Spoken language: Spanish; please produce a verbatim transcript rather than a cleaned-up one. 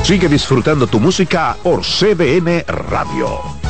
Sigue disfrutando tu música por C D N Radio.